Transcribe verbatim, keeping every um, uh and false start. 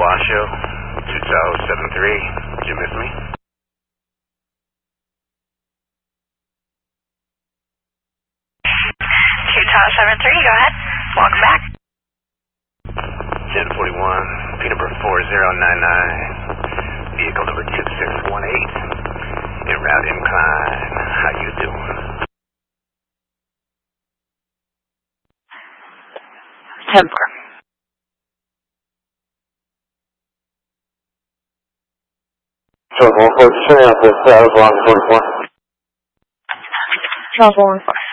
Washoe, two Tahoe seven three. Did you miss me? two Tahoe seven three, go ahead. Welcome back. ten forty-one, Peterborough four zero nine nine. Vehicle number two six one eight. En route incline. How you doing? ten four. Charles one four, turn out this, uh, one forty-four. Charles one four.